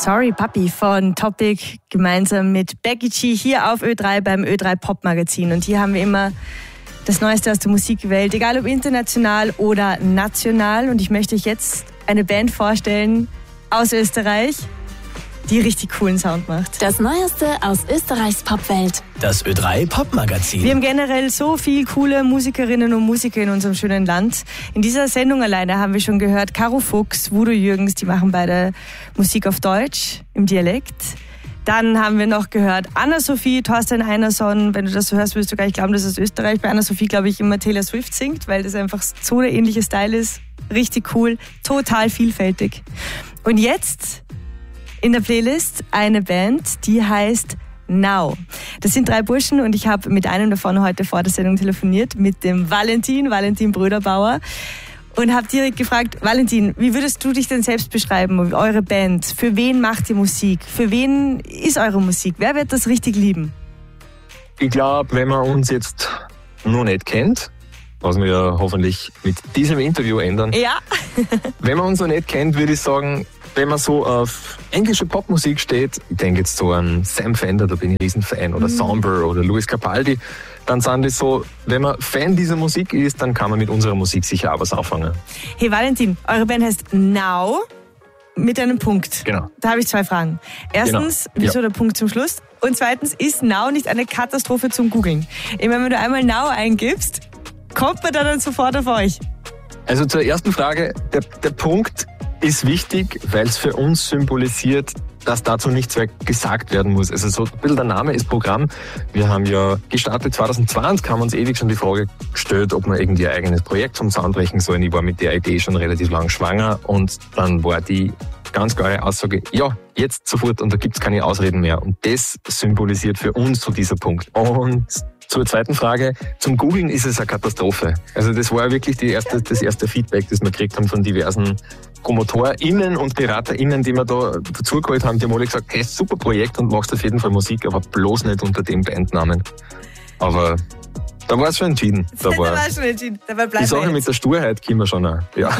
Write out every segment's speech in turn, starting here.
Sorry Papi von Topic gemeinsam mit Becky G hier auf Ö3 beim Ö3 Pop Magazin. Und hier haben wir immer das Neueste aus der Musikwelt, egal ob international oder national. Und ich möchte euch jetzt eine Band vorstellen aus Österreich, die richtig coolen Sound macht. Das Neueste aus Österreichs Popwelt. Das Ö3 Pop Magazin. Wir haben generell so viel coole Musikerinnen und Musiker in unserem schönen Land. In dieser Sendung alleine haben wir schon gehört, Caro Fuchs, Voodoo Jürgens, die machen beide Musik auf Deutsch im Dialekt. Dann haben wir noch gehört Anna-Sophie, Thorstein Einarsson. Wenn du das so hörst, wirst du gar nicht glauben, dass es Österreich. Bei Anna-Sophie glaube ich immer Taylor Swift singt, weil das einfach so der ähnliche Style ist. Richtig cool, total vielfältig. Und jetzt in der Playlist eine Band, die heißt Now. Das sind 3 Burschen und ich habe mit einem davon heute vor der Sendung telefoniert, mit dem Valentin Bröderbauer. Und habe direkt gefragt, Valentin, wie würdest du dich denn selbst beschreiben, eure Band? Für wen macht ihr Musik? Für wen ist eure Musik? Wer wird das richtig lieben? Ich glaube, wenn man uns jetzt noch nicht kennt, was wir ja hoffentlich mit diesem Interview ändern. Ja. Wenn man uns noch nicht kennt, würde ich sagen, wenn man so auf englische Popmusik steht, ich denke jetzt so an Sam Fender, da bin ich ein Riesenfan, oder Somber oder Luis Capaldi, dann sind das so, wenn man Fan dieser Musik ist, dann kann man mit unserer Musik sicher auch was anfangen. Hey Valentin, eure Band heißt Now mit einem Punkt. Genau. Da habe ich 2 Fragen. Erstens, wieso der Punkt zum Schluss? Und zweitens, ist Now nicht eine Katastrophe zum Googlen? Ich meine, wenn du einmal Now eingibst, kommt man da dann sofort auf euch? Also zur ersten Frage, der Punkt ist wichtig, weil es für uns symbolisiert, dass dazu nichts mehr gesagt werden muss. Also so ein bisschen der Name ist Programm. Wir haben ja gestartet 2020, haben uns ewig schon die Frage gestellt, ob wir irgendwie ein eigenes Projekt zum Sound brechen sollen. Ich war mit der Idee schon relativ lang schwanger und dann war die ganz klare Aussage, ja, jetzt sofort und da gibt's keine Ausreden mehr. Und das symbolisiert für uns so dieser Punkt. Und zur zweiten Frage, zum Googlen ist es eine Katastrophe. Also das war wirklich das erste Feedback, das wir gekriegt haben von diversen PromotorInnen und BeraterInnen, die wir da dazugeholt haben. Die haben alle gesagt, hey, super Projekt und machst auf jeden Fall Musik, aber bloß nicht unter dem Bandnamen. Aber da war es schon entschieden. Da war schon entschieden. Dabei bleiben die Sache mit der Sturheit können wir schon auch. Ja.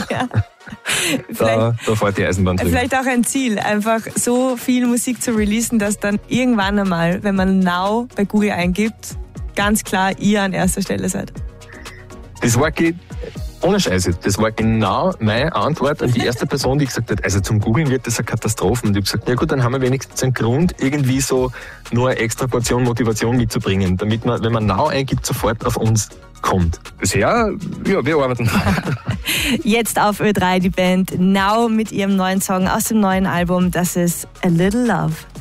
Da fährt die Eisenbahn drüber. Vielleicht auch ein Ziel, einfach so viel Musik zu releasen, dass dann irgendwann einmal, wenn man Now bei Google eingibt, ganz klar ihr an erster Stelle seid. Das war ohne Scheiße, das war genau meine Antwort an die erste Person, die gesagt hat, also zum Googlen wird das eine Katastrophe. Und ich habe gesagt, ja gut, dann haben wir wenigstens einen Grund, irgendwie so nur eine extra Portion Motivation mitzubringen, damit man, wenn man Now eingibt, sofort auf uns kommt. Bisher, ja, wir arbeiten. Jetzt auf Ö3 die Band Now mit ihrem neuen Song aus dem neuen Album, das ist A Little Love.